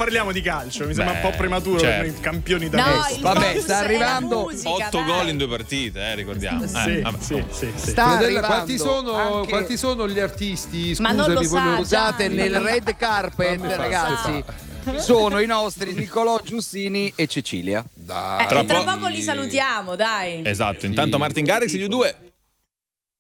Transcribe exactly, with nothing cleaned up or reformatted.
parliamo di calcio, mi sembra Beh, un po' prematuro certo. per noi campioni No, danesi. il Vabbè, bonus sta è la arrivando musica, Otto dai. gol in due partite, eh, ricordiamo. Eh, Sì, vabbè. sì, sì, sì. sta Fratella, arrivando quanti sono, anche- quanti sono gli artisti? Ma non lo Scusami, sa, volevo- Scusate, Gianni. nel red carpet, Fammi fare, ragazzi, sono i nostri Nicolò Giustini e Cecilia. Dai. Eh, Tra tra po- poco li salutiamo, dai. Esatto, intanto Martin Garrix gli U due.